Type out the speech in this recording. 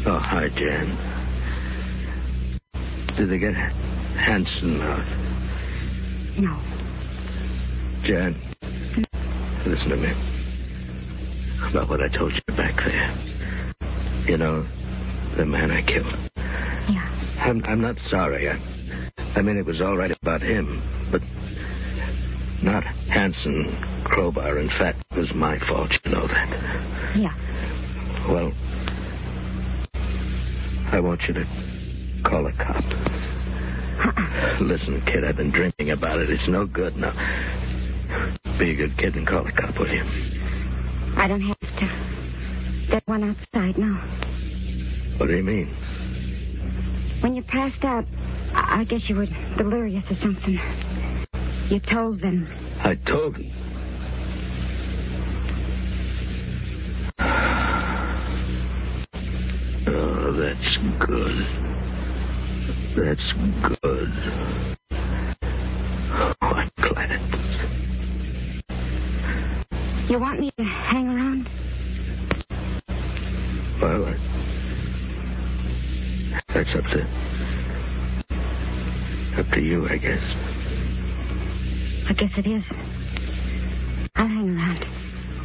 Oh, hi, Jan. Did they get Hanson out? No. Jan, listen to me. About what I told you back there. You know, the man I killed. Yeah. I'm not sorry. I mean, it was all right about him, but not Hanson, Crowbar. In fact, it was my fault. You know that. Yeah. Well, I want you to call a cop. Listen, kid, I've been drinking about it. It's no good now. Be a good kid and call the cop, will you? I don't have to. There's one outside now. What do you mean? When you passed out, I guess you were delirious or something. You told them. I told them. Oh, that's good. That's good. Oh, I'm glad. You want me to hang around? Well, that's up to you, I guess. I guess it is. I'll hang around.